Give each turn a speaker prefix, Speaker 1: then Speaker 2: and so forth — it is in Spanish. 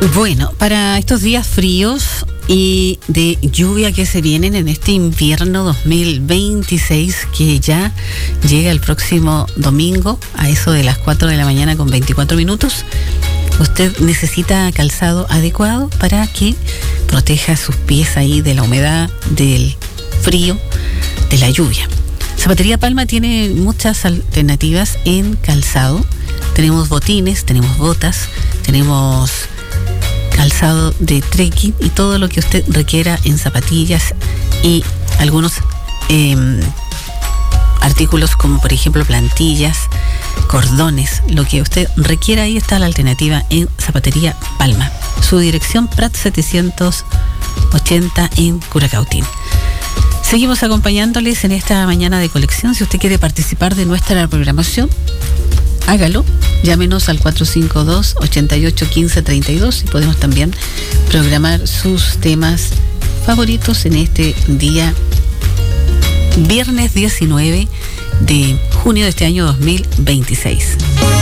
Speaker 1: Bueno, para estos días fríos y de lluvia que se vienen en este invierno 2026, que ya llega el próximo domingo a eso de las 4 de la mañana con 24 minutos, usted necesita calzado adecuado para que proteja sus pies ahí de la humedad, del frío, de la lluvia. Zapatería Palma tiene muchas alternativas en calzado. Tenemos botines, tenemos botas, tenemos calzado de trekking y todo lo que usted requiera en zapatillas y algunos artículos como por ejemplo plantillas, cordones, lo que usted requiera. Ahí está la alternativa en Zapatería Palma. Su dirección Prat 780 en Curacautín. Seguimos acompañándoles en esta mañana de colección. Si usted quiere participar de nuestra programación, hágalo. Llámenos al 452-881532 y podemos también programar sus temas favoritos en este día viernes 19 de junio de este año 2026.